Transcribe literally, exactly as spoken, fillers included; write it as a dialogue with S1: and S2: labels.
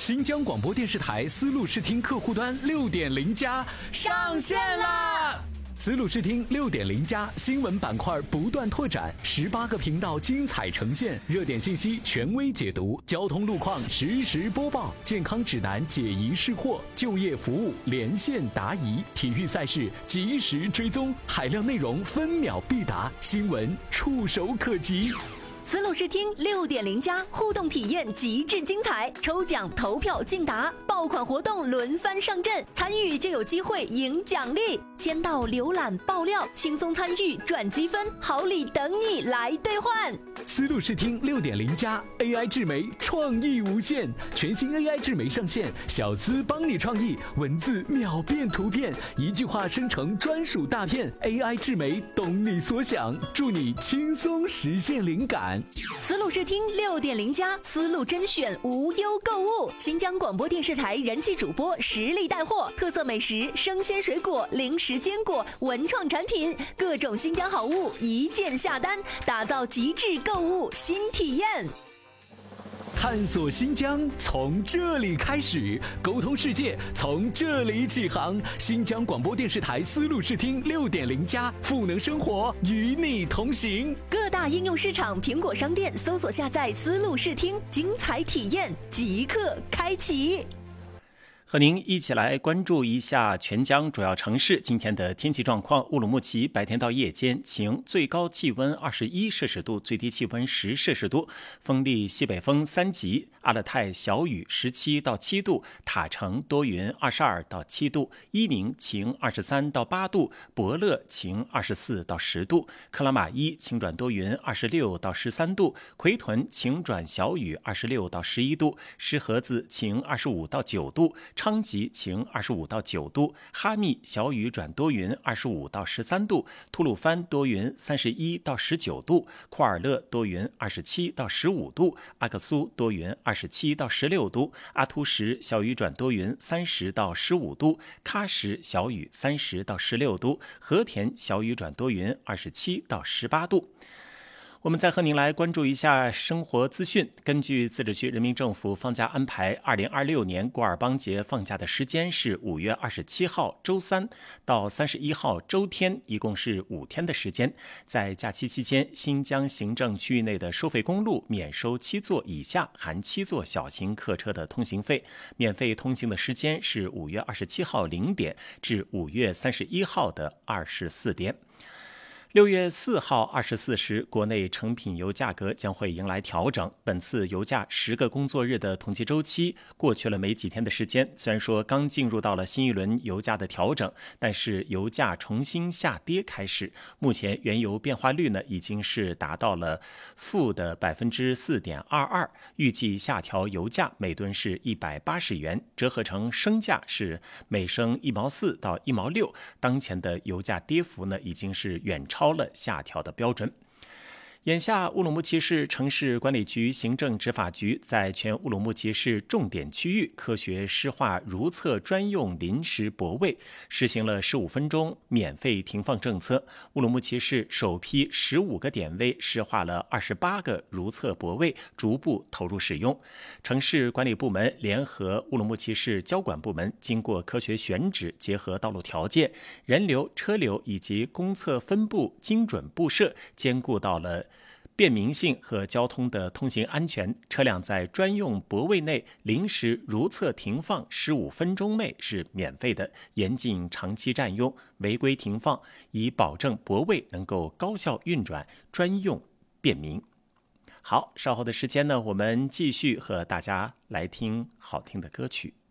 S1: 新疆广播电视台丝路视听客户端 六点零 加上线啦！丝路视听 六点零 加新闻板块不断拓展，十八个频道精彩呈现，热点信息权威解读，交通路况实时播报，健康指南解疑释惑，就业服务连线答疑，体育赛事及时追踪，海量内容分秒必达，新闻触手可及。
S2: 丝路视听 六点零 加互动体验极致精彩，抽奖投票竞答，爆款活动轮番上阵，参与就有机会赢奖励。签到、浏览、爆料，轻松参与赚积分，好礼等你来兑换。
S1: 丝路视听 六点零 加 A I 智媒创意无限，全新 A I 智媒上线，小丝帮你创意，文字秒变图片，一句话生成专属大片 ，A I 智媒懂你所想，助你轻松实现灵感。
S2: 丝路视听 六点零 加丝路甄选无忧购物，新疆广播电视台人气主播实力带货，特色美食、生鲜水果、零食坚果、文创产品，各种新疆好物一键下单，打造极致购物新体验。
S1: 探索新疆从这里开始，沟通世界从这里起航。新疆广播电视台丝路视听 六点零 加赋能生活，与你同行。
S2: 各大应用市场苹果商店搜索下载丝路视听，精彩体验即刻开启。
S3: 和您一起来关注一下全疆主要城市今天的天气状况。乌鲁木齐白天到夜间晴，最高气温二十一摄氏度，最低气温十摄氏度，风力西北风三级。阿勒泰小雨十七到七度，塔城多云二十二到七度，伊宁晴二十三到八度，博乐晴二十四到十度，克拉玛依晴转多云二十六到十三度，奎屯晴转小雨二十六到十一度，石河子晴二十五到九度，昌吉晴二十五到九度，哈密小雨转多云二十五到十三度，吐鲁番多云三十一到十九度，库尔勒多云二十七到十五度，阿克苏多云二十七到十六度，阿图什小雨转多云三十到十五度，喀什小雨三十到十六度，和田小雨转多云二十七到十八度。我们再和您来关注一下生活资讯。根据自治区人民政府放假安排，二零二六年古尔邦节放假的时间是五月二十七号周三到三十一号周天，一共是五天的时间。在假期期间，新疆行政区域内的收费公路免收七座以下含七座小型客车的通行费，免费通行的时间是五月二十七号零点至五月三十一号的二十四点。六月四号二十四时，国内成品油价格将会迎来调整。本次油价十个工作日的统计周期过去了没几天的时间，虽然说刚进入到了新一轮油价的调整，但是油价重新下跌开始。目前原油变化率呢已经是达到了负的百分之四点二二，预计下调油价每吨是一百八十元，折合成升价是每升一毛四到一毛六。当前的油价跌幅呢已经是远超超了下调的标准。眼下，乌鲁木齐市城市管理局行政执法局在全乌鲁木齐市重点区域科学湿化如厕专用临时泊位实行了十五分钟免费停放政策。乌鲁木齐市首批十五个点位湿化了二十八个如厕泊位，逐步投入使用。城市管理部门联合乌鲁木齐市交管部门，经过科学选址，结合道路条件、人流、车流以及公厕分布精准布设，兼顾到了便民性和交通的通行安全。车辆在专用泊位内临时如厕停放十五分钟内是免费的，严禁长期占用、违规停放，以保证泊位能够高效运转，专用便民。好，稍后的时间呢，我们继续和大家来听好听的歌曲。